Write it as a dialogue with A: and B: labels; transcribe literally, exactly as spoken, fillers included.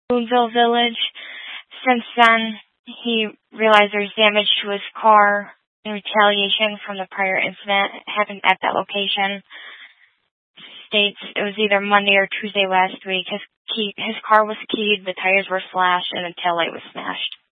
A: Boonville Village. Since then, he realized there's damage to his car in retaliation from the prior incident. It happened at that location. States it was either Monday or Tuesday last week. His key, his car was keyed, the tires were slashed, and the taillight was smashed.